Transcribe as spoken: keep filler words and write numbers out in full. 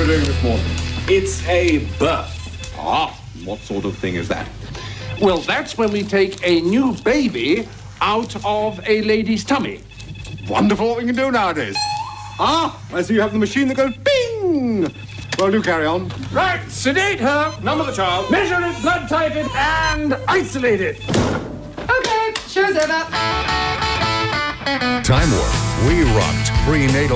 you doing this morning? It's a birth. Ah, what sort of thing is that? Well, that's when we take a new baby out of a lady's tummy. Wonderful what we can do nowadays. Ah, I see you have the machine that goes bing! Well, do carry on. Right, sedate her, Number the child. measure it, blood type it, and isolate it. Okay, show's over. Time Warp. We rocked prenatal